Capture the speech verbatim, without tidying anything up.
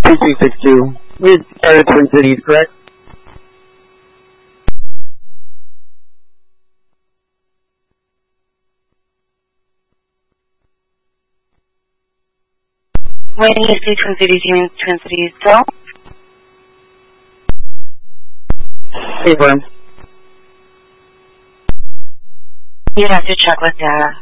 three two six two. We started Twin Cities, correct? When you say Twin Cities, you mean Twin Cities still? Confirm. You'd have to check with data.